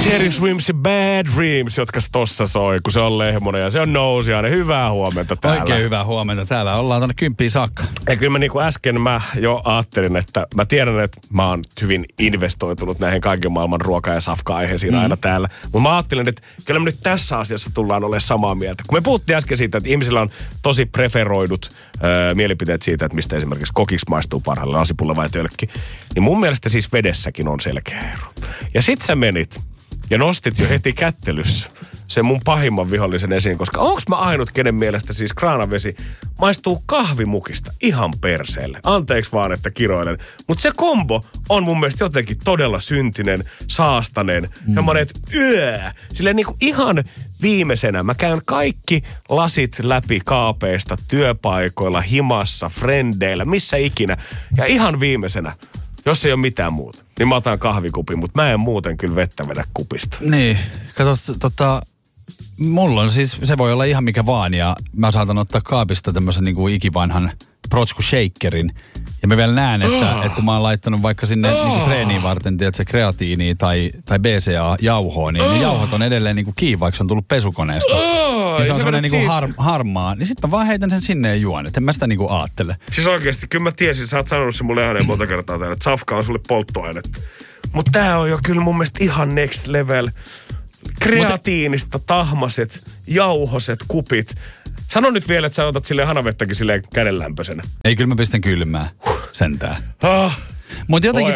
Teddy Swimsin Bad Dreams, jotka tossa soi, kun se on lehmonen ja se on nousiainen. Hyvää huomenta täällä. Oikein hyvää huomenta. Täällä ollaan tuonne 10 saakka. Ja kyllä mä niinku äsken mä jo ajattelin, että mä tiedän, että mä oon hyvin investoitunut näihin kaiken maailman ruoka- ja safka-aiheisiin aina täällä. Mutta mä ajattelin, että kyllä me nyt tässä asiassa tullaan olemaan samaa mieltä. Kun me puhuttiin äsken siitä, että ihmisillä on tosi preferoidut mielipiteet siitä, että mistä esimerkiksi kokiksi maistuu parhaalle, lasipulle vai tölkki. Niin mun mielestä siis vedessäkin on selkeä ero. Ja sit sä menit ja nostit jo heti kättelyssä sen mun pahimman vihollisen esiin, koska onks mä ainut, kenen mielestä siis kraanavesi maistuu kahvimukista ihan perseelle. Anteeksi vaan, että kiroilen. Mutta se kombo on mun mielestä jotenkin todella syntinen, saastainen. Semmoinen, että silleen niinku ihan viimeisenä mä käyn kaikki lasit läpi kaapeista, työpaikoilla, himassa, frendeillä, missä ikinä. Ja ihan viimeisenä, jos ei ole mitään muuta, niin mä otan kahvikupin, mutta mä en muuten kyllä vettä vedä kupista. Niin, kato, mulla on siis, se voi olla ihan mikä vaan, ja mä saatan ottaa kaapista tämmöisen niinku ikivanhan protsku shakerin. Ja mä vielä näen, että kun mä oon laittanut vaikka sinne niinku treeniin varten, tiedätkö, kreatiiniä tai BCA-jauhoa, niin ne jauhot on edelleen niinku kiinni, vaikka se on tullut pesukoneesta. Niin se on semmoinen niinku harmaa. Niin sit mä vaan heitän sen sinne ja juon, et en mä sitä niinku aattele. Siis oikeesti, kyllä mä tiesin, sä oot sanonut se mulle ääneen monta kertaa täällä, että safka on sulle polttoainetta. Mut tää on jo kyllä mun mielestä ihan next level. Kreatiinista tahmaset, jauhoset kupit. Sano nyt vielä, että sä otat silleen hanavettäkin silleen kädenlämpöisenä. Ei, kyllä mä pistän kylmää sentään. Mutta jotenkin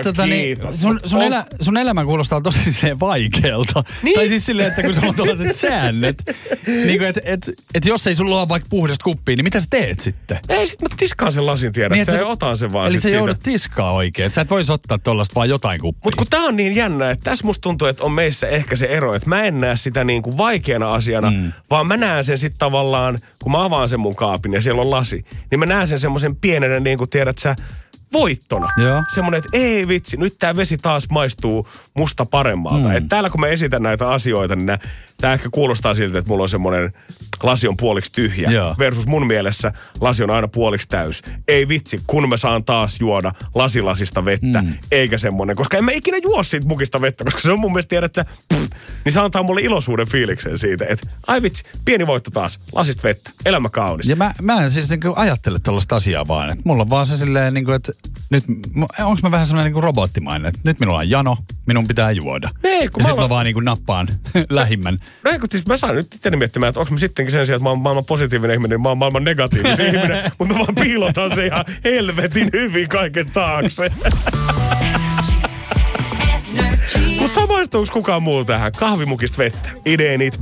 sun elämä kuulostaa tosi silleen vaikealta. Niin? Tai siis silleen, että kun sulla on tuollaiset säännöt. Niin että jos ei sulla ole vaikka puhdasta kuppia, niin mitä sä teet sitten? Ei, sit mä tiskaan sen lasin, tiedät. Niin, sä otan sen vaan. Eli sä joudut tiskaa oikein. Sä et vois ottaa tollasta vaan jotain kuppia. Mut kun tää on niin jännä, että tässä musta tuntuu, että on meissä ehkä se ero, että mä en näe sitä niin kuin vaikeana asiana, vaan mä näen sen sit tavallaan, kun mä avaan sen mun kaapin ja siellä on lasi, niin mä näen sen semmoisen pienenä, niin kuin tiedät sä, voittona. Semmoinen, että ei vitsi, nyt tää vesi taas maistuu musta paremmalta. Että täällä kun mä esitän näitä asioita, niin tää ehkä kuulostaa siltä, että mulla on semmoinen lasi on puoliksi tyhjä. Versus mun mielessä lasi on aina puoliksi täys. Ei vitsi, kun mä saan taas juoda lasilasista vettä, eikä semmoinen. Koska en mä ikinä juo siitä mukista vettä, koska se on mun mielestä, tiedät sä, niin se antaa mulle iloisuuden fiiliksen siitä, että ai vitsi, pieni voitto taas, lasista vettä, elämä kaunis. Ja mä en siis niinku ajattele tollaista asiaa vaan, että mulla on vaan se silleen niinku, että nyt, onko mä vähän sellainen niinku robottimainen, että nyt minulla on jano, minun pitää juoda. Nee, ja sit mä vaan niinku nappaan lähimmän. No eikö, siis mä saan nyt itteni miettimään, että onko mä sittenkin sen sijaan, että mä oon maailman positiivinen ihminen, niin mä oon maailman negatiivinen ihminen, mutta mä vaan piilotan se ihan helvetin hyvin kaiken taakse. Mutta samaistuuko kukaan muu tähän? Kahvimukista vettä. Ideen it.